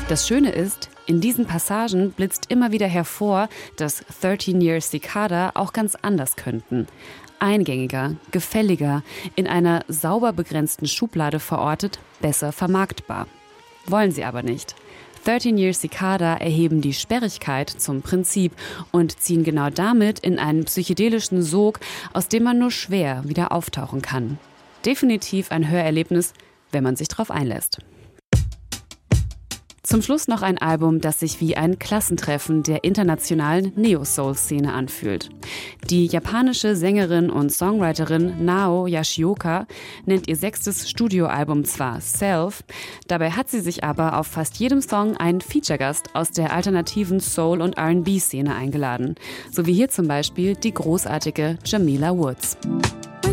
Das Schöne ist, in diesen Passagen blitzt immer wieder hervor, dass 13 Years Cicada auch ganz anders könnten. Eingängiger, gefälliger, in einer sauber begrenzten Schublade verortet, besser vermarktbar. Wollen sie aber nicht. 13 Years Cicada erheben die Sperrigkeit zum Prinzip und ziehen genau damit in einen psychedelischen Sog, aus dem man nur schwer wieder auftauchen kann. Definitiv ein Hörerlebnis, wenn man sich darauf einlässt. Zum Schluss noch ein Album, das sich wie ein Klassentreffen der internationalen Neo-Soul-Szene anfühlt. Die japanische Sängerin und Songwriterin Nao Yoshioka nennt ihr 6. Studioalbum zwar Self, dabei hat sie sich aber auf fast jedem Song einen Feature-Gast aus der alternativen Soul- und R&B-Szene eingeladen. So wie hier zum Beispiel die großartige Jamila Woods.